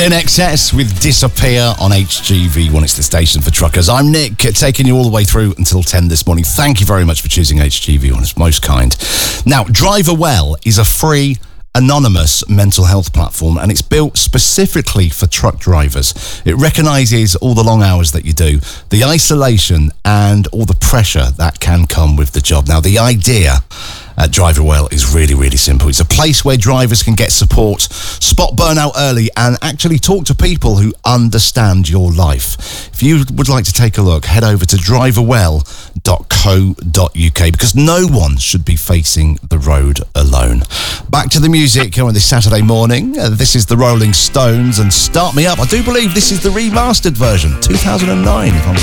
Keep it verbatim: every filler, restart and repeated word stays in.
In Excess with Disappear on H G V one. It's the station for truckers. I'm Nick, taking you all the way through until ten this morning. Thank you very much for choosing H G V one. It's most kind. Now, Driver Well is a free, anonymous mental health platform, and it's built specifically for truck drivers. It recognises all the long hours that you do, the isolation and all the pressure that can come with the job. Now, the idea at Driver Well is really, really simple. It's a place where drivers can get support, spot burnout early, and actually talk to people who understand your life. If you would like to take a look, head over to driver well dot co dot uk, because no one should be facing the road alone. Back to the music on this Saturday morning. Uh, this is the Rolling Stones and Start Me Up. I do believe this is the remastered version, two thousand nine, if I'm